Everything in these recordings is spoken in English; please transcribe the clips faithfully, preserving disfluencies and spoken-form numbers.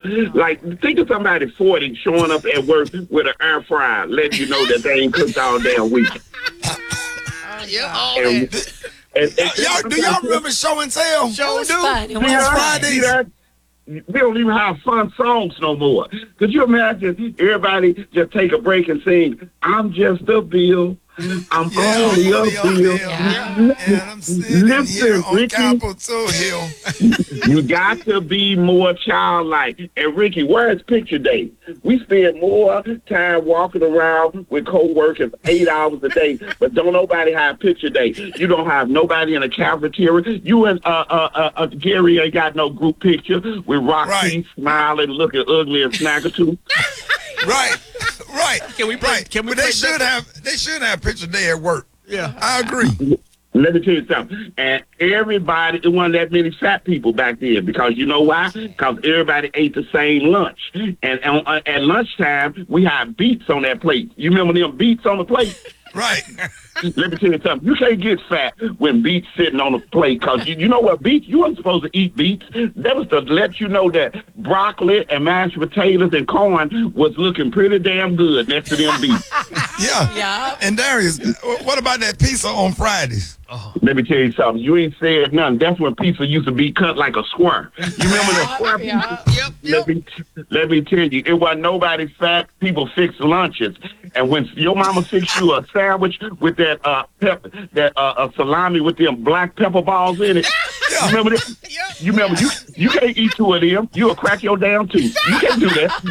Like, think of somebody forty showing up at work with an air fryer, letting you know that they ain't cooked all damn week. Yeah, all And, that. and, and, Y'all, do y'all remember Show and Tell? Show do. Fun. It was Yeah, fun. see that? We don't even have fun songs no more. Could you imagine everybody just take a break and sing, I'm just a bill, I'm Yeah, only a only a bill. bill. Yeah. And I'm sitting Listen, here on Ricky. Capitol Hill. You got to be more childlike. And Ricky, where is picture day? We spend more time walking around with co-workers eight hours a day, but don't nobody have picture day. You don't have nobody in the cafeteria. You and uh, uh, uh, uh, Gary ain't got no group picture with Roxy Right. smiling, looking ugly and snacker too. Right, right. Can we play- Right. can we But they play should that? have. They should have picture day at work. Yeah. I agree. Let me tell you something. And everybody, it wasn't that many fat people back then because you know why? Because everybody ate the same lunch. And, and uh, at lunchtime, we had beets on that plate. You remember them beets on the plate? Right. Let me tell you something. You can't get fat when beets sitting on the plate because you, you know what beets? You weren't supposed to eat beets. That was to let you know that broccoli and mashed potatoes and corn was looking pretty damn good next to them beets. Yeah. Yeah. And Darius, what about that pizza on Fridays? Let me tell you something. You ain't said nothing. That's when pizza used to be cut like a square. You remember the square pizza? Yeah. Yep, Let yep. me, let me tell you, it wasn't nobody fat. People fix lunches. And when your mama fixed you a sandwich with that uh pep, that uh, uh salami with them black pepper balls in it, Yeah. you remember that? Yep. You remember you you can't eat two of them. You'll crack your damn tooth. You can't do that.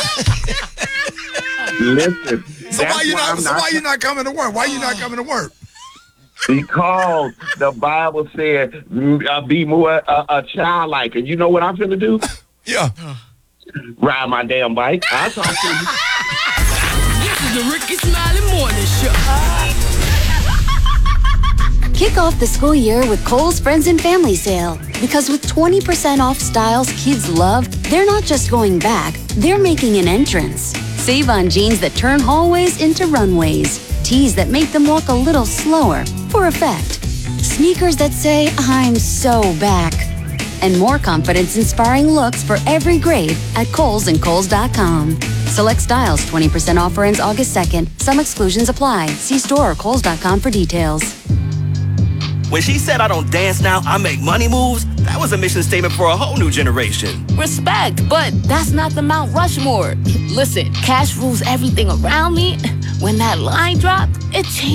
Listen. So why that's you not? I'm So why you not coming to work? Why you not coming to work? Because the Bible said, mm, uh, be more uh, a childlike. And you know what I'm finna do? Yeah. Ride my damn bike. I'll talk to you. This is the Ricky Smiley Morning Show. Kick off the school year with Kohl's Friends and Family Sale. Because with twenty percent off styles kids love, they're not just going back, they're making an entrance. Save on jeans that turn hallways into runways. Tees that make them walk a little slower, for effect. Sneakers that say, I'm so back. And more confidence-inspiring looks for every grade at Kohl's and Kohl's dot com. Select styles, twenty percent offer ends August second. Some exclusions apply. See store or Kohl's dot com for details. When she said I don't dance now, I make money moves, that was a mission statement for a whole new generation. Respect, but that's not the Mount Rushmore. Listen, cash rules everything around me. When that line dropped, it changed.